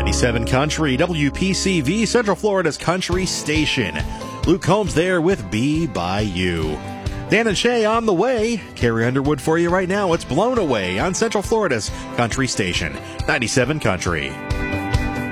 97 Country, WPCV, Central Florida's country station. Luke Combs there with Be By You. Dan and Shay on the way. Carrie Underwood for you right now. It's Blown Away on Central Florida's country station, 97 Country.